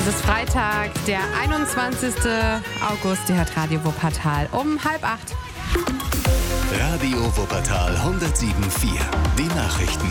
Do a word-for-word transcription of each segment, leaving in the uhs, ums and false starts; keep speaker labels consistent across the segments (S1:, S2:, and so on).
S1: Es ist Freitag, der einundzwanzigster August. Ihr hört Radio Wuppertal um halb acht.
S2: Radio Wuppertal hundertsieben Komma vier. Die Nachrichten.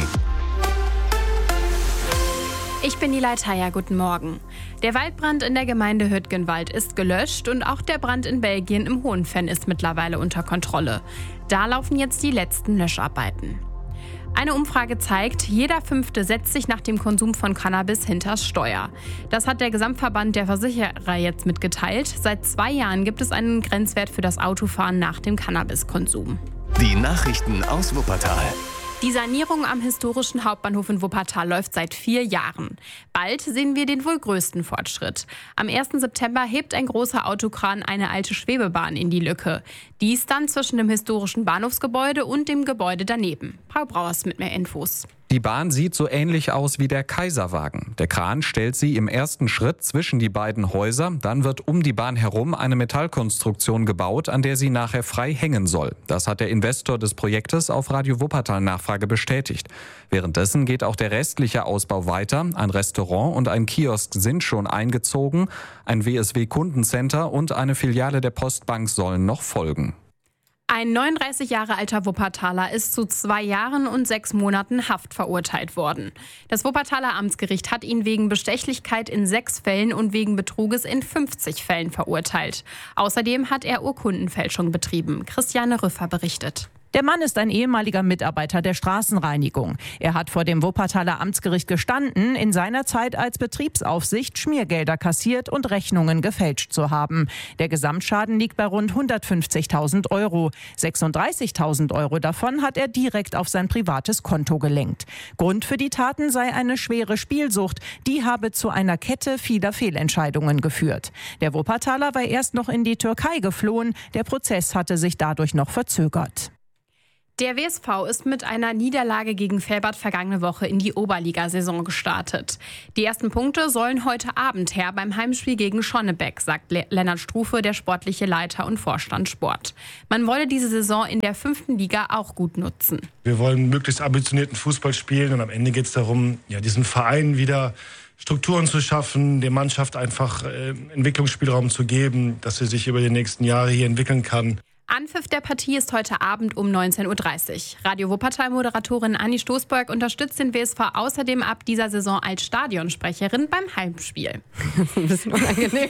S1: Ich bin die Leitaya, guten Morgen. Der Waldbrand in der Gemeinde Hüttgenwald ist gelöscht und auch der Brand in Belgien im Hohenfenn ist mittlerweile unter Kontrolle. Da laufen jetzt die letzten Löscharbeiten. Eine Umfrage zeigt, jeder Fünfte setzt sich nach dem Konsum von Cannabis hinters Steuer. Das hat der Gesamtverband der Versicherer jetzt mitgeteilt. Seit zwei Jahren gibt es einen Grenzwert für das Autofahren nach dem Cannabiskonsum.
S2: Die Nachrichten aus Wuppertal.
S1: Die Sanierung am historischen Hauptbahnhof in Wuppertal läuft seit vier Jahren. Bald sehen wir den wohl größten Fortschritt. Am ersten September hebt ein großer Autokran eine alte Schwebebahn in die Lücke. Dies dann zwischen dem historischen Bahnhofsgebäude und dem Gebäude daneben. Paul Brauers mit mehr Infos.
S3: Die Bahn sieht so ähnlich aus wie der Kaiserwagen. Der Kran stellt sie im ersten Schritt zwischen die beiden Häuser. Dann wird um die Bahn herum eine Metallkonstruktion gebaut, an der sie nachher frei hängen soll. Das hat der Investor des Projektes auf Radio Wuppertal Nachfrage bestätigt. Währenddessen geht auch der restliche Ausbau weiter. Ein Restaurant und ein Kiosk sind schon eingezogen. Ein W S W-Kundencenter und eine Filiale der Postbank sollen noch folgen.
S1: Ein neununddreißig Jahre alter Wuppertaler ist zu zwei Jahren und sechs Monaten Haft verurteilt worden. Das Wuppertaler Amtsgericht hat ihn wegen Bestechlichkeit in sechs Fällen und wegen Betruges in fünfzig Fällen verurteilt. Außerdem hat er Urkundenfälschung betrieben. Christiane Rüffer berichtet.
S4: Der Mann ist ein ehemaliger Mitarbeiter der Straßenreinigung. Er hat vor dem Wuppertaler Amtsgericht gestanden, in seiner Zeit als Betriebsaufsicht Schmiergelder kassiert und Rechnungen gefälscht zu haben. Der Gesamtschaden liegt bei rund hundertfünfzigtausend Euro. sechsunddreißigtausend Euro davon hat er direkt auf sein privates Konto gelenkt. Grund für die Taten sei eine schwere Spielsucht. Die habe zu einer Kette vieler Fehlentscheidungen geführt. Der Wuppertaler war erst noch in die Türkei geflohen. Der Prozess hatte sich dadurch noch verzögert.
S1: Der W S V ist mit einer Niederlage gegen Velbert vergangene Woche in die Oberligasaison gestartet. Die ersten Punkte sollen heute Abend her beim Heimspiel gegen Schonnebeck, sagt Le- Lennart Strufe, der sportliche Leiter und Vorstand Sport. Man wolle diese Saison in der fünften Liga auch gut nutzen.
S5: Wir wollen möglichst ambitionierten Fußball spielen und am Ende geht es darum, ja, diesen Verein wieder Strukturen zu schaffen, der Mannschaft einfach äh, Entwicklungsspielraum zu geben, dass sie sich über die nächsten Jahre hier entwickeln kann.
S1: Anpfiff der Partie ist heute Abend um neunzehn Uhr dreißig. Radio Wuppertal-Moderatorin Anni Stoßberg unterstützt den W S V außerdem ab dieser Saison als Stadionsprecherin beim Heimspiel.
S6: Ein bisschen unangenehm.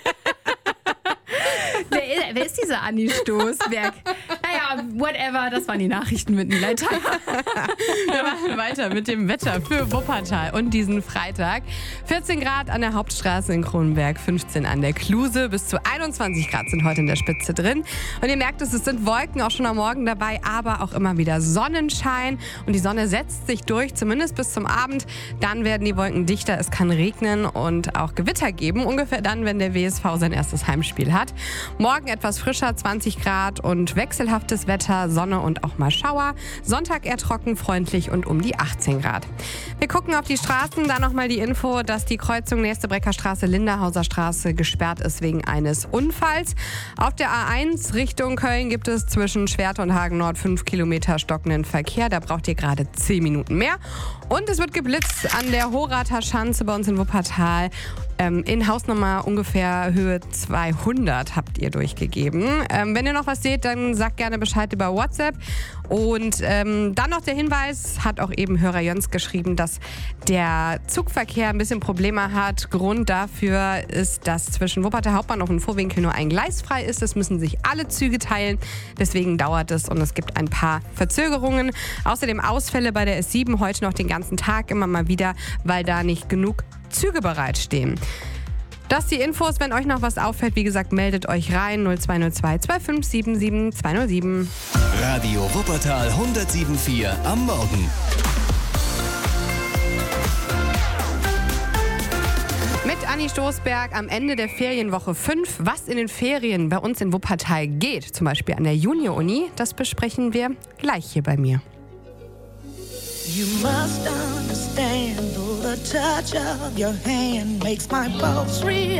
S1: wer, ist, wer ist diese Anni Stoßberg? Naja, whatever, das waren die Nachrichten mit Niederleit.
S6: Wir machen weiter mit dem Wetter für Wuppertal und diesen Freitag. vierzehn Grad an der Hauptstraße in Kronenberg, fünfzehn an der Kluse, bis zu einundzwanzig Grad sind heute in der Spitze drin. Und ihr merkt es, es sind Wolken auch schon am Morgen dabei, aber auch immer wieder Sonnenschein. Und die Sonne setzt sich durch, zumindest bis zum Abend. Dann werden die Wolken dichter, es kann regnen und auch Gewitter geben. Ungefähr dann, wenn der W S V sein erstes Heimspiel hat. Morgen etwas frischer, zwanzig Grad und wechselhaftes Wetter, Sonne und auch mal Schauer. Sonntag eher trocken, freundlich und um die achtzehn Grad. Wir gucken auf die Straßen, da nochmal die Info, dass die Kreuzung Nächste Breckerstraße, Linderhauser Straße gesperrt ist wegen eines Unfalls. Auf der A eins Richtung Köln gibt es zwischen Schwerte und Hagen Nord fünf Kilometer stockenden Verkehr. Da braucht ihr gerade zehn Minuten mehr. Und es wird geblitzt an der Horather Schanze bei uns in Wuppertal. Ähm, in Hausnummer ungefähr Höhe zweihundert habt ihr durchgegeben. Ähm, wenn ihr noch was seht, dann sagt gerne Bescheid über WhatsApp. Und ähm, dann noch der Hinweis, hat auch eben Hörer Jöns geschrieben, dass der Zugverkehr ein bisschen Probleme hat. Grund dafür ist, dass zwischen Wuppertal Hauptbahnhof und Vorwinkel nur ein Gleis frei ist. Das müssen sich alle Züge teilen. Deswegen dauert es und es gibt ein paar Verzögerungen. Außerdem Ausfälle bei der S sieben heute noch den ganzen Tag immer mal wieder, weil da nicht genug Züge bereitstehen. Das die Infos. Wenn euch noch was auffällt, wie gesagt, meldet euch rein. null zwei null zwei zwei fünf sieben sieben zwei null sieben.
S2: Radio Wuppertal hundertsieben Komma vier am Morgen.
S6: Mit Anni Stoßberg am Ende der Ferienwoche fünf. Was in den Ferien bei uns in Wuppertal geht, zum Beispiel an der Junior-Uni, das besprechen wir gleich hier bei mir.
S7: You must understand, though the touch of your hand makes my pulse real.